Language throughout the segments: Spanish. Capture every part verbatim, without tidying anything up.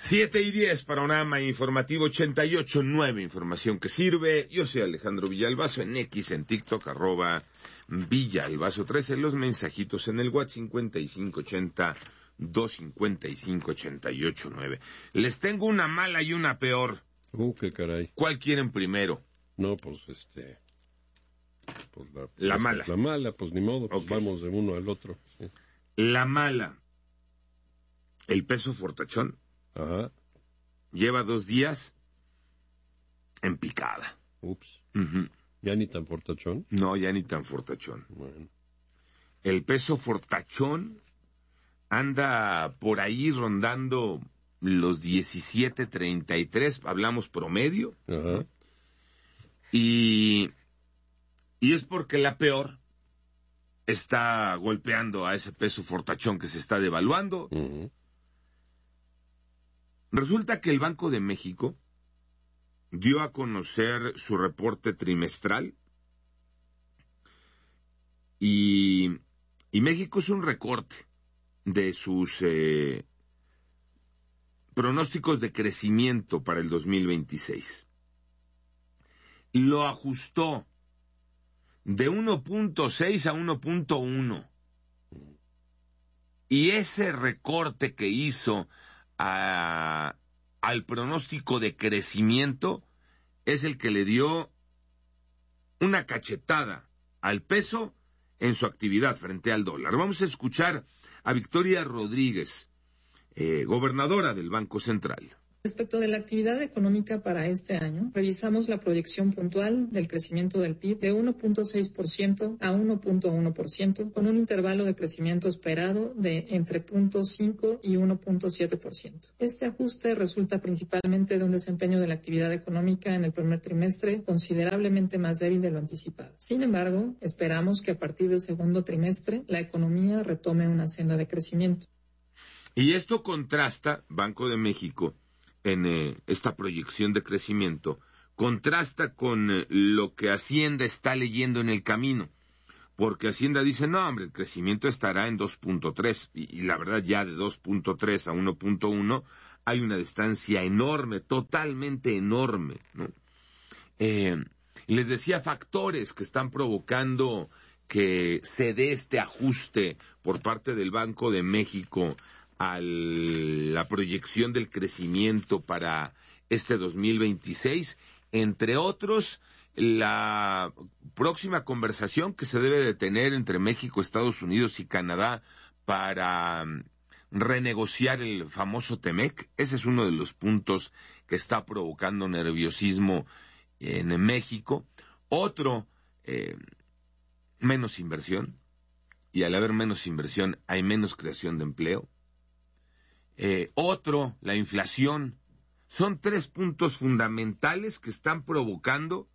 Siete y diez, panorama informativo ochenta y ocho punto nueve, información que sirve. Yo soy Alejandro Villalbazo, en X, en TikTok, arroba Villalbazo trece, los mensajitos en el WhatsApp cincuenta y cinco ochenta, doscientos cincuenta y cinco, ochenta y ocho nueve. Les tengo una mala y una peor. Uh, qué caray. ¿Cuál quieren primero? No, pues este... Pues la, la pues, mala. La mala, pues ni modo, pues Okay. Vamos de uno al otro. Sí. La mala. El peso fortachón. Ajá. Lleva dos días en picada. Ups. Uh-huh. ¿Ya ni tan fortachón? No, ya ni tan fortachón. Bueno. El peso fortachón anda por ahí rondando los diecisiete treinta y tres, hablamos promedio. Ajá. Y, y es porque la peor está golpeando a ese peso fortachón que se está devaluando. Uh-huh. Resulta que el Banco de México dio a conocer su reporte trimestral y, y México es un recorte de sus eh, pronósticos de crecimiento para el dos mil veintiséis. Lo ajustó de uno punto seis a uno punto uno. Y ese recorte que hizo a, al pronóstico de crecimiento es el que le dio una cachetada al peso en su actividad frente al dólar. Vamos a escuchar a Victoria Rodríguez, eh, gobernadora del Banco Central. Respecto de la actividad económica para este año, revisamos la proyección puntual del crecimiento del P I B de uno punto seis por ciento a uno punto uno por ciento, con un intervalo de crecimiento esperado de entre cero punto cinco y uno punto siete por ciento. Este ajuste resulta principalmente de un desempeño de la actividad económica en el primer trimestre considerablemente más débil de lo anticipado. Sin embargo, esperamos que a partir del segundo trimestre la economía retome una senda de crecimiento. Y esto contrasta, Banco de México, en eh, esta proyección de crecimiento, contrasta con eh, lo que Hacienda está leyendo en el camino, porque Hacienda dice, no, hombre, el crecimiento estará en dos punto tres, y, y la verdad ya de dos punto tres a uno punto uno hay una distancia enorme, totalmente enorme, ¿no? Eh, les decía factores que están provocando que se dé este ajuste por parte del Banco de México a la proyección del crecimiento para este dos mil veintiséis, entre otros, la próxima conversación que se debe de tener entre México, Estados Unidos y Canadá para renegociar el famoso TEMEC. Ese es uno de los puntos que está provocando nerviosismo en México. Otro, eh, menos inversión, y al haber menos inversión hay menos creación de empleo. Eh, otro, la inflación. Son tres puntos fundamentales que están provocando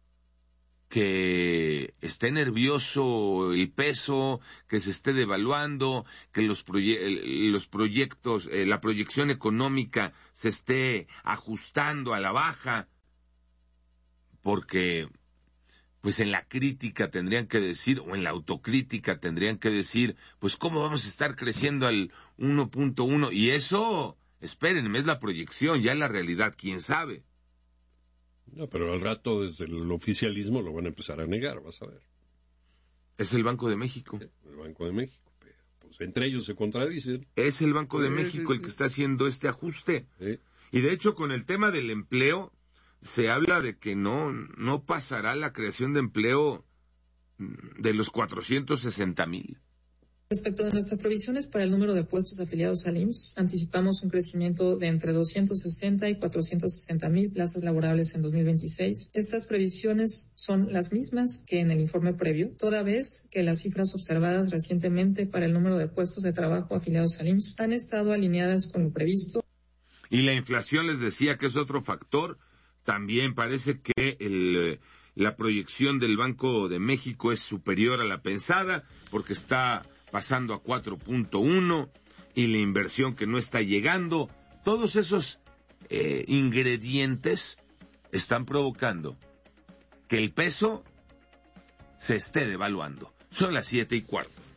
que esté nervioso el peso, que se esté devaluando, que los, proye- los proyectos, eh, la proyección económica se esté ajustando a la baja, porque pues en la crítica tendrían que decir, o en la autocrítica tendrían que decir, pues cómo vamos a estar creciendo al uno punto uno, y eso, espérenme, es la proyección, ya la realidad, quién sabe. No, pero al rato desde el oficialismo lo van a empezar a negar, vas a ver. Es el Banco de México. El Banco de México, pero pues entre ellos se contradicen. Es el Banco de Sí, México sí, el que sí. está haciendo este ajuste. Sí. Y de hecho, con el tema del empleo, se habla de que no, no pasará la creación de empleo de los cuatrocientos sesenta mil. Respecto de nuestras previsiones para el número de puestos afiliados al I M S S, anticipamos un crecimiento de entre doscientos sesenta y cuatrocientos sesenta mil plazas laborables en dos mil veintiséis. Estas previsiones son las mismas que en el informe previo, toda vez que las cifras observadas recientemente para el número de puestos de trabajo afiliados al I M S S han estado alineadas con lo previsto. Y la inflación, les decía que es otro factor. También parece que el, la proyección del Banco de México es superior a la pensada, porque está pasando a cuatro punto uno, y la inversión que no está llegando. Todos esos eh, ingredientes están provocando que el peso se esté devaluando. Son las siete y cuarto.